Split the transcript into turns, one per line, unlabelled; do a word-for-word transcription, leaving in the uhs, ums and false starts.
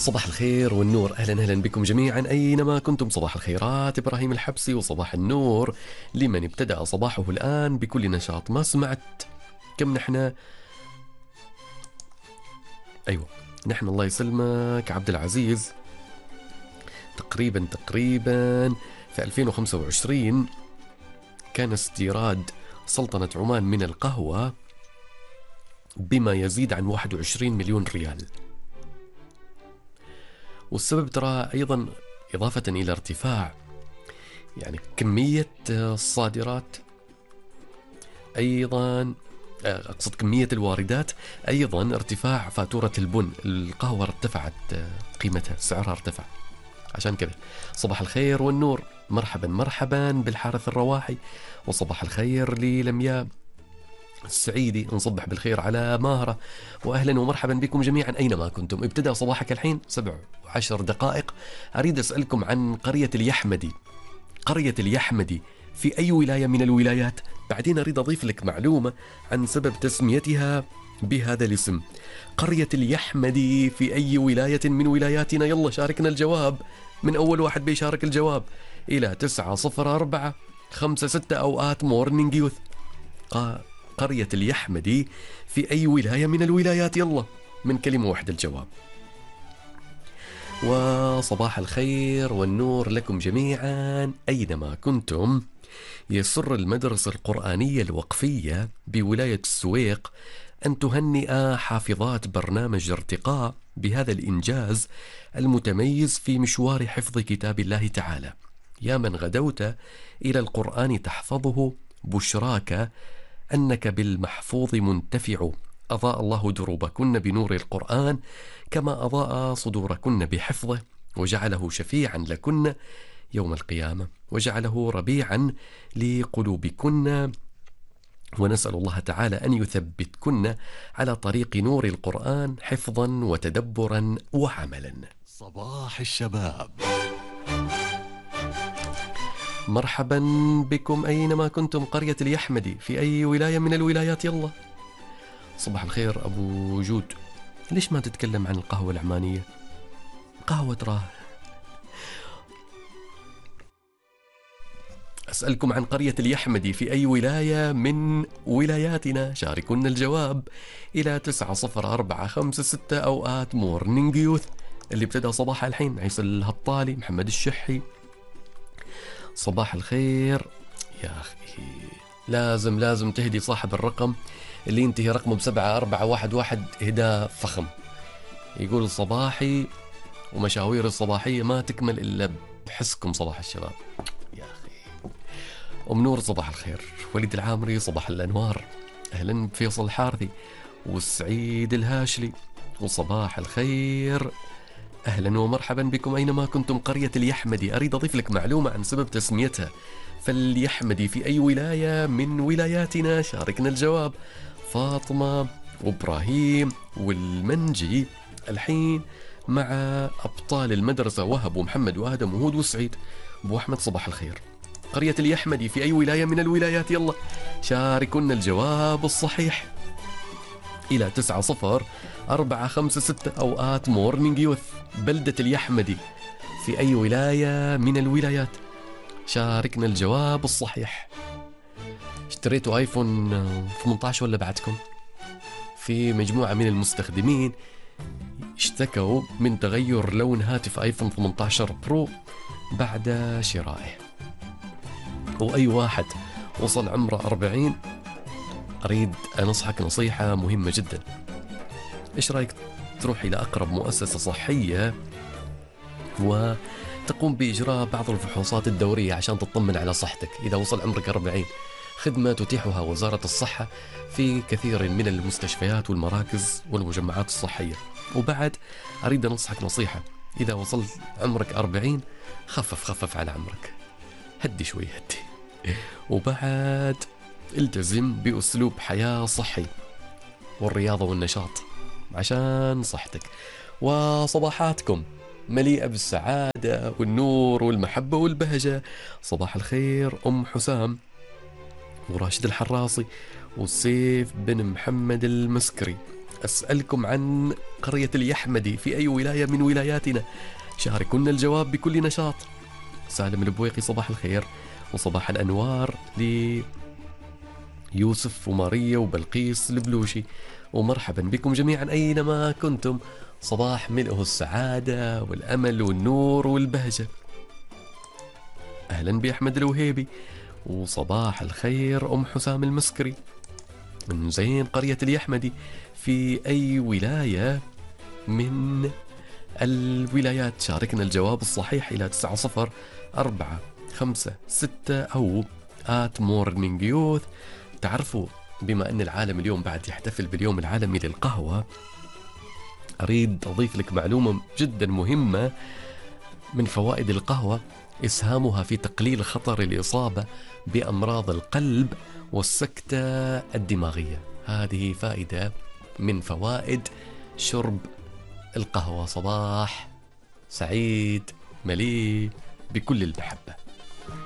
صباح الخير والنور، أهلا أهلا بكم جميعا أينما كنتم. صباح الخيرات إبراهيم الحبسي، وصباح النور لمن ابتدأ صباحه الآن بكل نشاط. ما سمعت كم نحن؟ أيوة نحن الله يسلمك عبد العزيز، تقريبا تقريبا في ألفين وخمسة وعشرين كان استيراد سلطنة عمان من القهوة بما يزيد عن واحد وعشرين مليون ريال. والسبب ترى أيضا إضافة إلى ارتفاع يعني كمية الصادرات، أيضا أقصد كمية الواردات، أيضا ارتفاع فاتورة البن. القهوة ارتفعت قيمتها، سعرها ارتفع. عشان كذا صباح الخير والنور، مرحبا مرحبا بالحارث الرواحي، وصباح الخير للمياء السعيدي، نصبح بالخير على ماهرة، وأهلا ومرحبا بكم جميعا أينما كنتم. ابتدأ صباحك الحين سبع وعشر دقائق. أريد أسألكم عن قرية اليحمدي. قرية اليحمدي في أي ولاية من الولايات؟ بعدين أريد أضيف لك معلومة عن سبب تسميتها بهذا الاسم. قرية اليحمدي في أي ولاية من ولاياتنا؟ يلا شاركنا الجواب، من أول واحد بيشارك الجواب إلى تسعة صفر أربعة خمسة ستة أوقات مورنينج يوث. قرية اليحمدي في أي ولاية من الولايات؟ يلا من كلمة واحدة الجواب. وصباح الخير والنور لكم جميعا أينما كنتم. يسر المدرسة القرآنية الوقفية بولاية السويق أن تهنئ حافظات برنامج ارتقاء بهذا الإنجاز المتميز في مشوار حفظ كتاب الله تعالى. يا من غدوت إلى القرآن تحفظه، بشراك أنك بالمحفوظ منتفع. أضاء الله دروبكن بنور القرآن كما أضاء صدوركن بحفظه، وجعله شفيعا لكن يوم القيامة، وجعله ربيعا لقلوبكن. ونسأل الله تعالى أن يثبتكن على طريق نور القرآن حفظا وتدبرا وعملا.
صباح الشباب،
مرحبا بكم أينما كنتم. قرية اليحمدي في أي ولاية من الولايات؟ يلا صباح الخير أبو جود، ليش ما تتكلم عن القهوة العمانية؟ قهوة راه. أسألكم عن قرية اليحمدي في أي ولاية من ولاياتنا؟ شاركونا الجواب إلى تسعة صفر أربعة خمسة ستة أوقات مورنينج يوث. اللي ابتدأ صباح الحين عيسى الهطالي، محمد الشحي، صباح الخير. يا أخي لازم لازم تهدي صاحب الرقم اللي ينتهي رقمه بسبعة أربعة واحد واحد إهداء فخم. يقول صباحي ومشاوير الصباحية ما تكمل إلا بحسكم صباح الشباب. يا أخي أم نور صباح الخير، وليد العامري صباح الأنوار، أهلا بفيصل الحارثي والسعيد الهاشلي، وصباح الخير أهلا ومرحبا بكم أينما كنتم. قرية اليحمدي أريد أضيف لك معلومة عن سبب تسميتها. فاليحمدي في أي ولاية من ولاياتنا؟ شاركنا الجواب. فاطمة وإبراهيم والمنجي الحين مع أبطال المدرسة، وهب ومحمد وآدم وهود وسعيد. أبو أحمد صباح الخير. قرية اليحمدي في أي ولاية من الولايات؟ يلا شاركنا الجواب الصحيح إلى تسعة صفر أربعة خمسة ستة أوقات مورنينج يوث. بلدة اليحمدي في أي ولاية من الولايات؟ شاركنا الجواب الصحيح. اشتريتوا آيفون ثمانية عشر ولا بعدكم؟ في مجموعة من المستخدمين اشتكوا من تغير لون هاتف آيفون ثمانية عشر برو بعد شرائه. وأي واحد وصل عمره أربعين أريد أنصحك نصيحة مهمة جدا. إيش رأيك تروح إلى أقرب مؤسسة صحية وتقوم بإجراء بعض الفحوصات الدورية عشان تطمن على صحتك إذا وصل عمرك أربعين؟ خدمة تتيحها وزارة الصحة في كثير من المستشفيات والمراكز والمجمعات الصحية. وبعد أريد أنصحك نصيحة، إذا وصلت عمرك أربعين خفف خفف على عمرك، هدي شوي هدي، وبعد التزم بأسلوب حياة صحي والرياضة والنشاط عشان صحتك. وصباحاتكم مليئة بالسعادة والنور والمحبة والبهجة. صباح الخير أم حسام وراشد الحراسي وسيف بن محمد المسكري أسألكم عن قرية اليحمدي في أي ولاية من ولاياتنا؟ شاركونا الجواب بكل نشاط. سالم البويقي صباح الخير وصباح الأنوار ليوسف وماريا وبلقيس البلوشي، ومرحبا بكم جميعا أينما كنتم. صباح ملئه السعادة والأمل والنور والبهجة. أهلا بأحمد الوهيبي، وصباح الخير أم حسام المسكري من زين قرية اليحمدي في أي ولاية من الولايات؟ شاركنا الجواب الصحيح إلى تسعة صفر أربعة خمسة ستة أو آت مورنينج يوث. تعرفوا بما أن العالم اليوم بعد يحتفل باليوم العالمي للقهوة، أريد أضيف لك معلومة جدا مهمة من فوائد القهوة: إسهامها في تقليل خطر الإصابة بأمراض القلب والسكتة الدماغية. هذه فائدة من فوائد شرب القهوة. صباح سعيد مليء بكل المحبة.